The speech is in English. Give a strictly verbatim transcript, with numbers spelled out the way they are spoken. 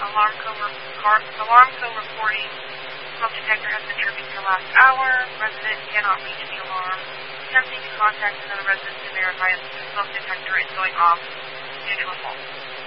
Alarm code, re- alarm code reporting. Smoke detector has been tripping for the last hour. Resident cannot reach the alarm. Attempting to contact another resident to verify if the smoke detector is going off due to a fault.